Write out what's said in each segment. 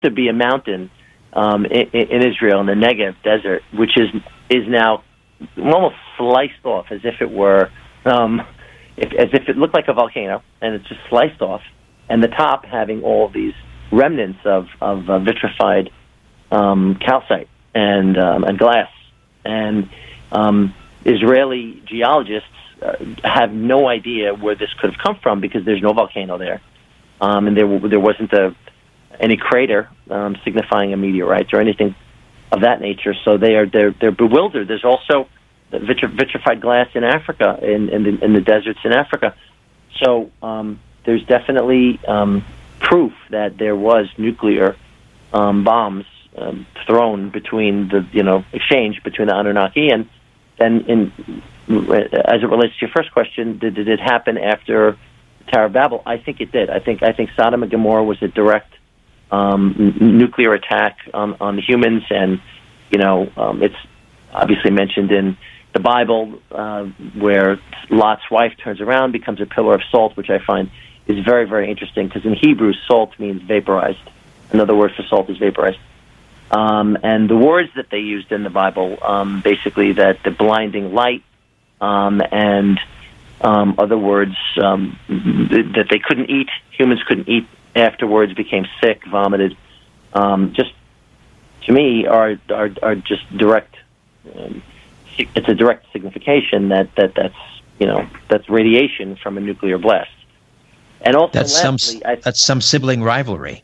to be a mountain in Israel, in the Negev desert, which is now almost sliced off, as if it were, as if it looked like a volcano, and it's just sliced off, and the top having all these remnants of vitrified calcite and glass. And Israeli geologists have no idea where this could have come from, because there's no volcano there, and there wasn't any crater signifying a meteorite or anything of that nature. So they're bewildered. There's also vitrified glass in Africa, in the deserts in Africa. So there's definitely proof that there was nuclear bombs thrown between exchange between the Anunnaki. And then as it relates to your first question, did it happen after the Tower of Babel? I think it did. I think Sodom and Gomorrah was a direct nuclear attack on the humans, and it's obviously mentioned in the Bible, where Lot's wife turns around, becomes a pillar of salt, which I find is very, very interesting, because in Hebrew, salt means vaporized. Another word for salt is vaporized. And the words that they used in the Bible, basically that the blinding light, and other words that they couldn't eat, humans couldn't eat afterwards, became sick, vomited, just to me are just direct. It's a direct signification that's radiation from a nuclear blast. And also, that's some sibling rivalry.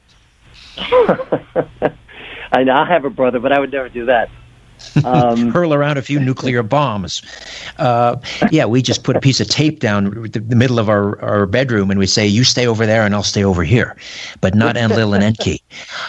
I know, I have a brother, but I would never do that. Hurl around a few nuclear bombs. We just put a piece of tape down the middle of our bedroom, and we say, "You stay over there, and I'll stay over here," but not Enlil and Enki.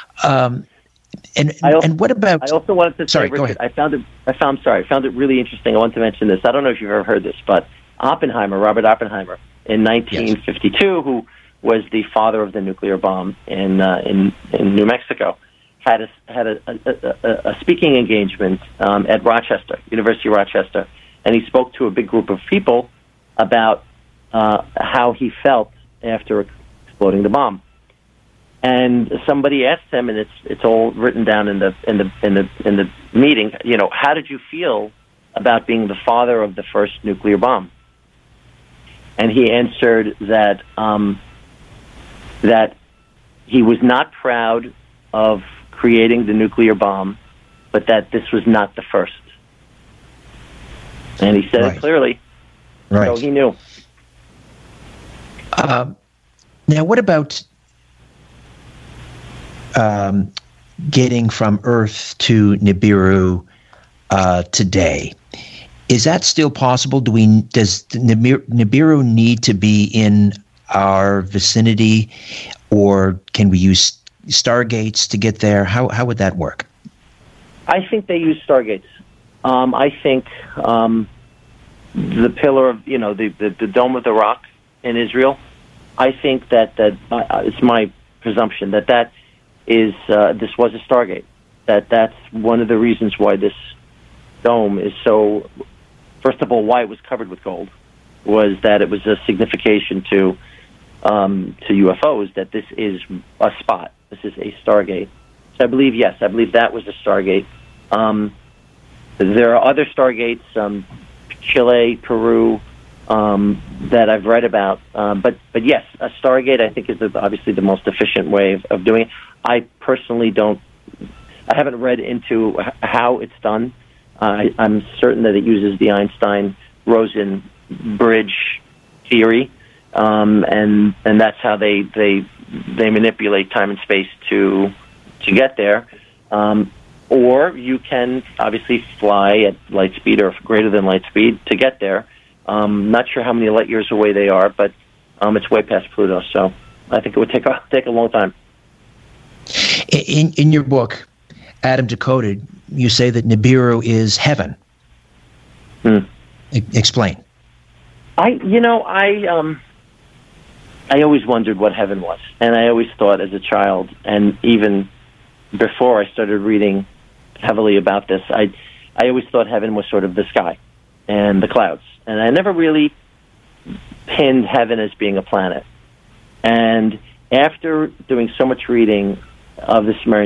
And what about? I also wanted to say, sorry, Richard, go ahead. I found it really interesting. I want to mention this. I don't know if you've ever heard this, but Robert Oppenheimer, in 1952, who was the father of the nuclear bomb in New Mexico, had a speaking engagement at University of Rochester, and he spoke to a big group of people about how he felt after exploding the bomb. And somebody asked him, and it's all written down in the meeting. How did you feel about being the father of the first nuclear bomb? And he answered that that he was not proud of creating the nuclear bomb, but that this was not the first. And he said it clearly. Right. So he knew. Now, what about getting from Earth to Nibiru today? Is that still possible? Does Nibiru need to be in our vicinity, or can we use stargates to get there? How would that work? I think they use stargates. I think the pillar of the Dome of the Rock in Israel. I think that it's my presumption that is this was a stargate. That's one of the reasons why this dome is so. First of all, why it was covered with gold was that it was a signification to UFOs that this is a spot. This is a stargate. So I believe that was a stargate. There are other stargates, Chile, Peru, that I've read about. But yes, a stargate I think is obviously the most efficient way of doing it. I personally I haven't read into how it's done. I'm certain that it uses the Einstein-Rosen bridge theory, and that's how they manipulate time and space to get there. Or you can obviously fly at light speed or greater than light speed to get there. Not sure how many light years away they are, but it's way past Pluto, so I think it would take a long time. In your book, Adam Decoded, you say that Nibiru is heaven. Explain. I always wondered what heaven was, and I always thought as a child, and even before I started reading heavily about this, I always thought heaven was sort of the sky and the clouds, and I never really pinned heaven as being a planet. And after doing so much reading of the Sumerian